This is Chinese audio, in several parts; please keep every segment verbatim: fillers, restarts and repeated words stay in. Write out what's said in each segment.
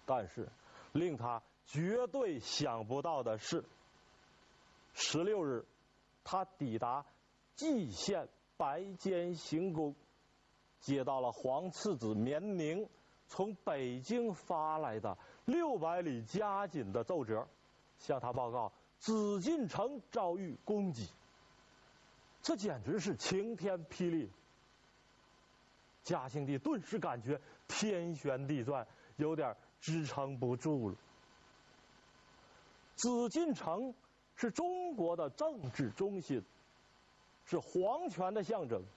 但是，令他绝对想不到的是，十六日，他抵达蓟县白间行宫，接到了皇次子绵宁从北京发来的六百里加紧的奏折，向他报告紫禁城遭遇攻击。这简直是晴天霹雳！嘉庆帝顿时感觉天旋地转，有点支撑不住了。紫禁城是中国的政治中心，是皇权的象征。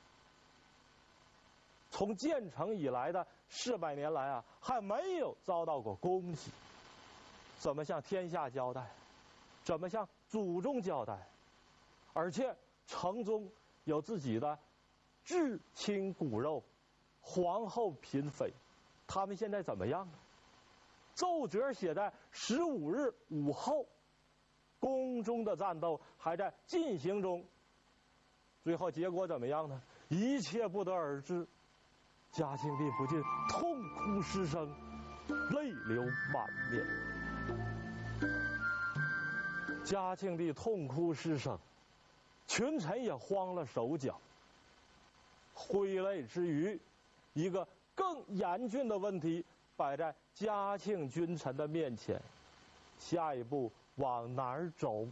从建成以来的四百年来啊，还没有遭到过攻击。怎么向天下交代？怎么向祖宗交代？而且城中有自己的至亲骨肉，皇后嫔妃，他们现在怎么样呢？奏折写在十五日午后，宫中的战斗还在进行中。最后结果怎么样呢？一切不得而知。嘉庆帝不禁痛哭失声，泪流满面。嘉庆帝痛哭失声，群臣也慌了手脚。挥泪之余，一个更严峻的问题摆在嘉庆君臣的面前：下一步往哪儿走？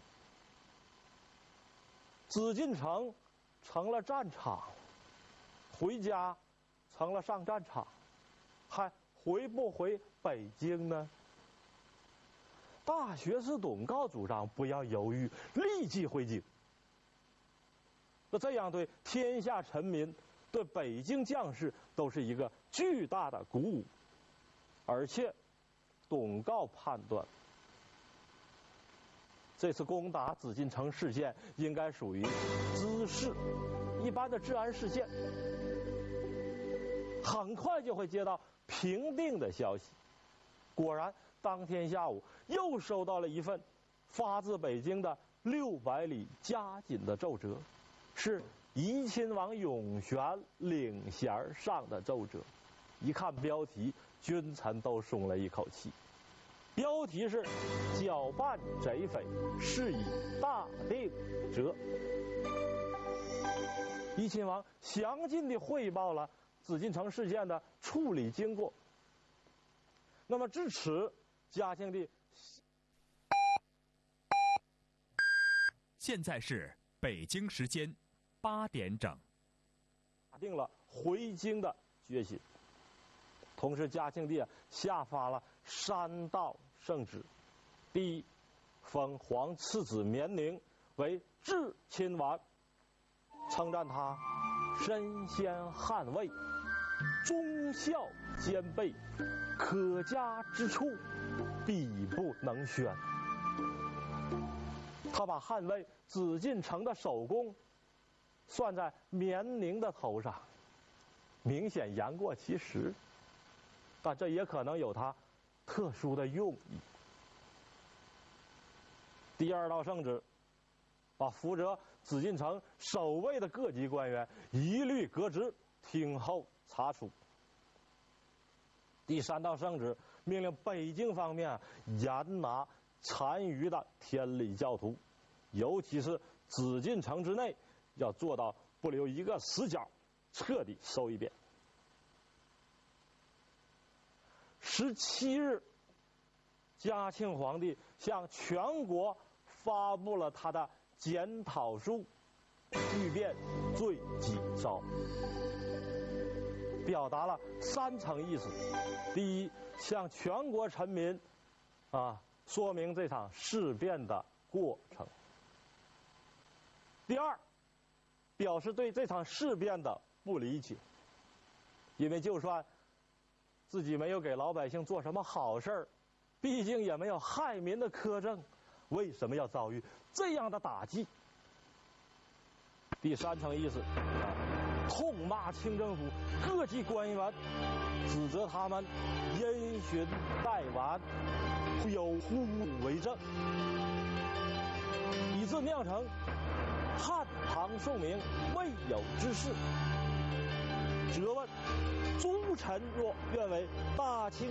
紫禁城成了战场，回家成了上战场，还回不回北京呢？大学士董诰主张不要犹豫，立即回京。那这样对天下臣民、对北京将士都是一个巨大的鼓舞。而且，董诰判断，这次攻打紫禁城事件应该属于滋事，一般的治安事件，很快就会接到平定的消息。果然，当天下午又收到了一份发自北京的六百里加紧的奏折，是怡亲王永璇领衔上的奏折。一看标题，君臣都松了一口气。标题是“搅拌贼匪，是以大定折”。怡亲王详尽地汇报了紫禁城事件的处理经过。那么至此，嘉庆帝现在是北京时间八点整， 打定了回京的决心。同时，嘉庆帝啊下发了三道圣旨：第一，封皇次子绵宁为至亲王，称赞他身先捍卫，忠孝兼备，可嘉之处必不能宣。他把捍卫紫禁城的首功算在绵宁的头上，明显言过其实，但这也可能有他特殊的用意。第二道圣旨，把负责紫禁城守卫的各级官员一律革职，听候查处。第三道圣旨命令北京方面严拿残余的天理教徒，尤其是紫禁城之内要做到不留一个死角，彻底收一遍。十七日，嘉庆皇帝向全国发布了他的检讨书，欲辨罪己诏，表达了三层意思：第一，向全国臣民啊说明这场事变的过程；第二，表示对这场事变的不理解，因为就算自己没有给老百姓做什么好事儿，毕竟也没有害民的苛政，为什么要遭遇这样的打击？第三层意思，啊，痛骂清政府各级官员，指责他们因循怠玩，有忽为政，以致酿成汉唐宋明未有之事。责问诸臣若愿为大清